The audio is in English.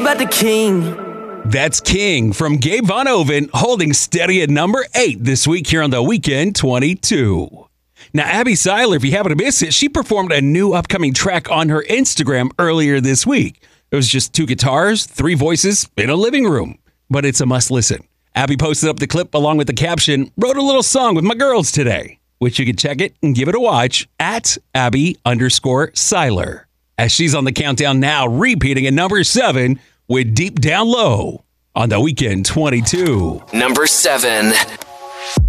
About the king. That's King from Gabe Von Oven, holding steady at number 8 this week here on The Weekend 22. Now, Abby Seiler, if you happen to miss it, she performed a new upcoming track on her Instagram earlier this week. It was just 2 guitars, 3 voices in a living room, but it's a must listen. Abby posted up the clip along with the caption, "Wrote a little song with my girls today," which you can check it and give it a watch at Abby_Seiler. As she's on the countdown now, repeating at number 7 with Deep Down Low on The Weekend 22. Number 7.